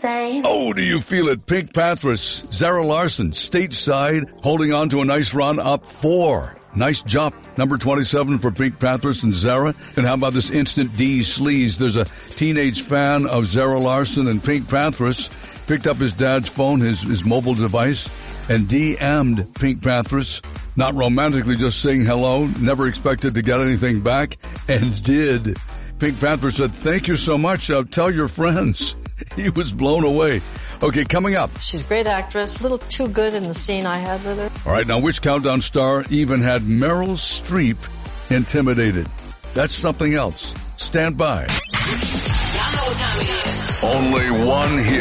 same. Oh, do you feel it? Pink Panthers, Zara Larsson, stateside, holding on to a nice run, up 4. Nice jump. Number 27 for Pink Panthers and Zara. And how about this instant D sleaze? There's a teenage fan of Zara Larsson and Pink Panthers. Picked up his dad's phone, his mobile device, and DM'd Pink Panthers. Not romantically, just saying hello. Never expected to get anything back, and did. Pink Panther said, thank you so much. Tell your friends. He was blown away. Okay, coming up. She's a great actress. A little too good in the scene I had with her. All right, now which Countdown star even had Meryl Streep intimidated? That's something else. Stand by. Only one hit.